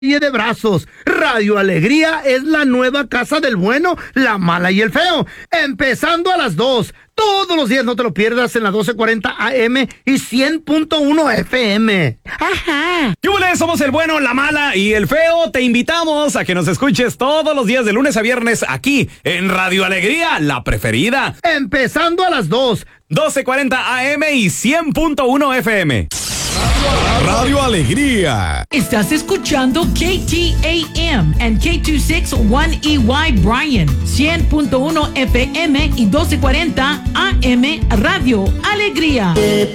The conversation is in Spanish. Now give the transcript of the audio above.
de brazos. Radio Alegría es la nueva casa del bueno, la mala y el feo. Empezando a las 2. Todos los días, no te lo pierdas, en la 1240 AM y 100.1 FM. ¡Ajá! ¡Yule! Somos el bueno, la mala y el feo. Te invitamos a que nos escuches todos los días de lunes a viernes aquí en Radio Alegría, la preferida. Empezando a las 2. 1240 AM y 100.1 FM. Radio Alegría. Estás escuchando KTAM and K261EY Bryan, 100.1 FM y 1240 AM Radio Alegría.